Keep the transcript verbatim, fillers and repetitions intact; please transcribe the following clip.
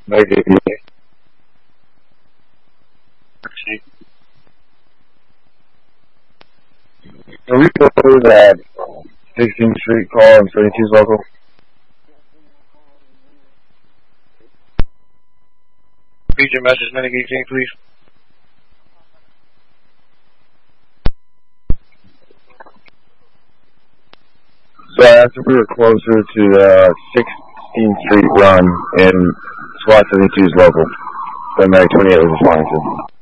Negative. Can we go to that sixteenth Street call and seventy-two's local? Repeat your message, Renegade King, please. So I asked if we were closer to the sixteenth Street run in SWAT seventy-two's local that Mag twenty-eight was responding to.